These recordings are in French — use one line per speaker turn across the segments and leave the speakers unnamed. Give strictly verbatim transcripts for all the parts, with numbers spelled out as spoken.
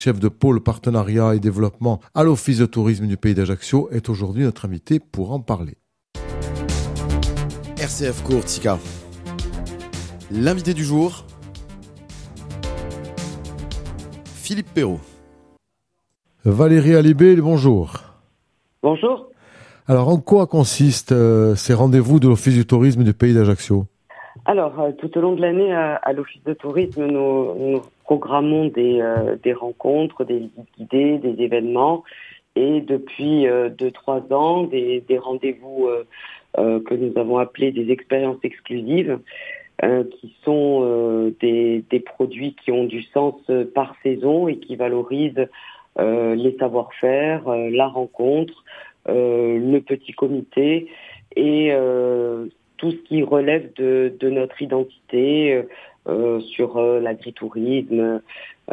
chef de pôle partenariat et développement à l'Office de tourisme du Pays d'Ajaccio, est aujourd'hui notre invité pour en parler.
R C F Courtica. L'invité du jour, Philippe Perrault.
Valérie Alibé, bonjour.
Bonjour.
Alors, en quoi consistent euh, ces rendez-vous de l'Office du tourisme du Pays d'Ajaccio ?
Alors, euh, tout au long de l'année, à, à l'Office de tourisme, nous, nous programmons des, euh, des rencontres, des visites guidées, des événements, et depuis euh, deux, trois ans, des, des rendez-vous euh, euh, que nous avons appelés des expériences exclusives, euh, qui sont euh, des, des produits qui ont du sens euh, par saison et qui valorisent euh, les savoir-faire, euh, la rencontre, euh, le petit comité et euh, tout ce qui relève de, de notre identité euh, sur euh, l'agritourisme,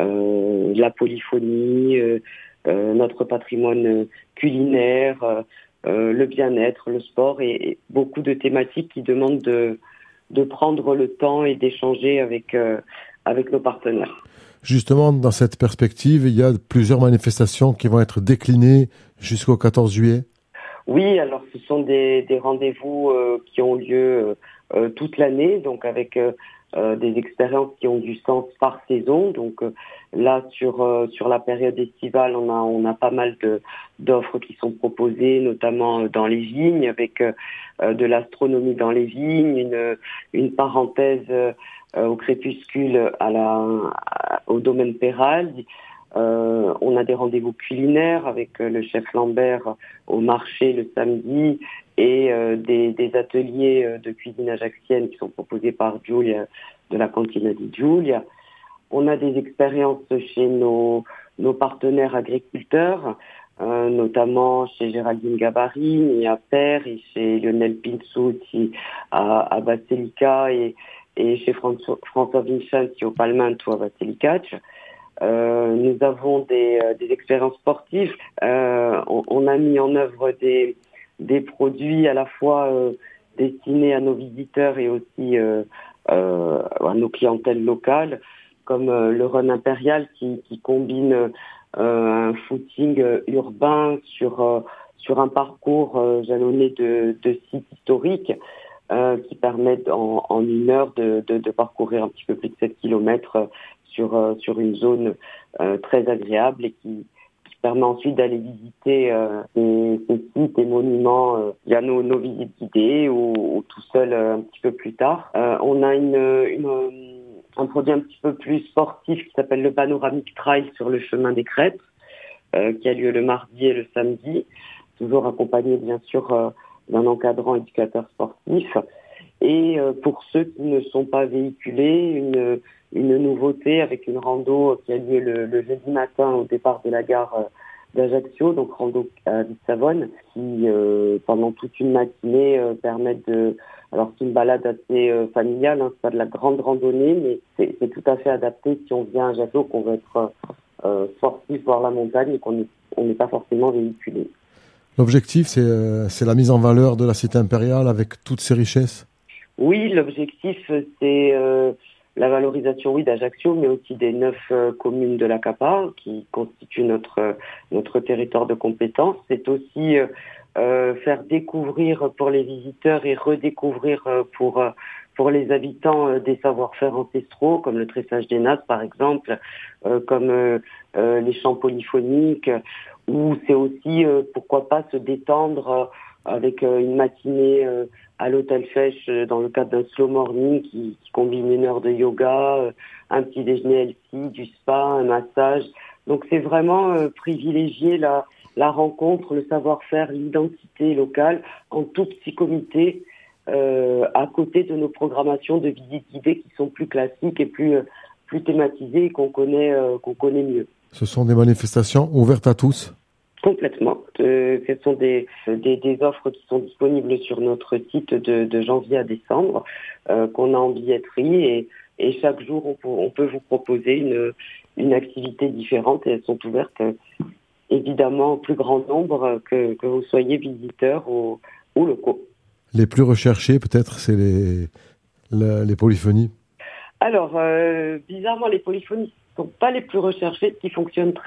euh, la polyphonie, euh, euh, notre patrimoine culinaire, euh, le bien-être, le sport et, et beaucoup de thématiques qui demandent de, de prendre le temps et d'échanger avec, euh, avec nos partenaires.
Justement, dans cette perspective, il y a plusieurs manifestations qui vont être déclinées jusqu'au quatorze juillet.
Oui, alors ce sont des, des rendez-vous euh, qui ont lieu euh, toute l'année, donc avec euh, euh, des expériences qui ont du sens par saison. Donc euh, là, sur euh, sur la période estivale, on a on a pas mal de d'offres qui sont proposées, notamment dans les vignes, avec euh, de l'astronomie dans les vignes, une une parenthèse euh, au crépuscule à la à, au domaine Péral. Euh, on a des rendez-vous culinaires avec euh, le chef Lambert au marché le samedi et euh, des, des ateliers euh, de cuisine ajaccienne qui sont proposés par Giulia de la Cantina di Giulia. On a des expériences chez nos, nos partenaires agriculteurs, euh, notamment chez Géraldine Gabarini à Père et chez Lionel Pinzuti à, à Basilicata et, et chez François, François Vincenzi au Palmanto à Basilicata. Euh, nous avons des, euh, des expériences sportives. Euh, on, on a mis en œuvre des, des produits à la fois euh, destinés à nos visiteurs et aussi euh, euh, à nos clientèles locales, comme euh, le Run Impérial qui, qui combine euh, un footing urbain sur, euh, sur un parcours euh, jalonné de, de sites historiques euh, qui permettent en, en une heure de, de, de parcourir un petit peu plus de sept kilomètres euh, sur euh, sur une zone euh, très agréable et qui, qui permet ensuite d'aller visiter euh, ces, ces sites et monuments euh, via nos, nos visites guidées ou, ou tout seul euh, un petit peu plus tard. Euh, on a une, une un produit un petit peu plus sportif qui s'appelle le Panoramic Trail sur le chemin des Crêtes, euh, qui a lieu le mardi et le samedi, toujours accompagné bien sûr euh, d'un encadrant éducateur sportif. Et euh, pour ceux qui ne sont pas véhiculés, une une nouveauté avec une rando qui a lieu le, le jeudi matin au départ de la gare euh, d'Ajaccio, donc rando à Lissabonne, qui euh, pendant toute une matinée euh, permet de... Alors c'est une balade assez euh, familiale, hein, c'est pas de la grande randonnée, mais c'est, c'est tout à fait adapté si on vient à Ajaccio, qu'on veut être euh, sportif, voir la montagne et qu'on n'est on n'est pas forcément véhiculé.
L'objectif, c'est, euh, c'est la mise en valeur de la cité impériale avec toutes ses richesses ?
Oui, l'objectif, c'est... Euh, la valorisation, oui, d'Ajaccio, mais aussi des neuf euh, communes de l'A C A P A qui constituent notre euh, notre territoire de compétence. C'est aussi euh, euh, faire découvrir pour les visiteurs et redécouvrir euh, pour euh, pour les habitants euh, des savoir-faire ancestraux, comme le tressage des nattes, par exemple, euh, comme euh, euh, les chants polyphoniques, ou c'est aussi, euh, pourquoi pas, se détendre euh, avec euh, une matinée euh, à l'hôtel Fèche euh, dans le cadre d'un slow morning qui, qui combine une heure de yoga, euh, un petit déjeuner healthy, du spa, un massage. Donc c'est vraiment euh, privilégier la, la rencontre, le savoir-faire, l'identité locale en tout petit comité euh, à côté de nos programmations de visites guidées qui sont plus classiques et plus, euh, plus thématisées et qu'on connaît, euh, qu'on connaît mieux.
Ce sont des manifestations ouvertes à tous ?
Complètement. Euh, ce sont des, des, des offres qui sont disponibles sur notre site de, de janvier à décembre, euh, qu'on a en billetterie et, et chaque jour on peut, on peut vous proposer une, une activité différente et elles sont ouvertes euh, évidemment au plus grand nombre, que, que vous soyez visiteurs ou, ou locaux.
Les plus recherchés peut-être, c'est les, la, les polyphonies ?
Alors, euh, bizarrement, les polyphonies sont pas les plus recherchés, qui fonctionnent très